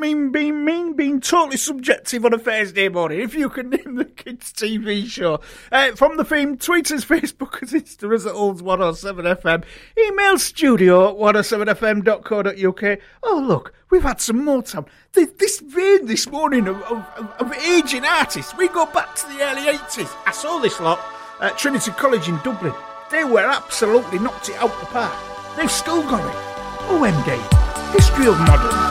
being totally subjective on a Thursday morning. If you can name the kids' TV show. From the theme, tweet us, Facebook us, Insta us at Olds107FM. Email studio at 107fm.co.uk. Oh, look, we've had some more time. This vein this morning of aging artists. We go back to the early 80s. I saw this lot at Trinity College in Dublin. They were absolutely knocked it out the park. They've still got it. OMD. History of Modern.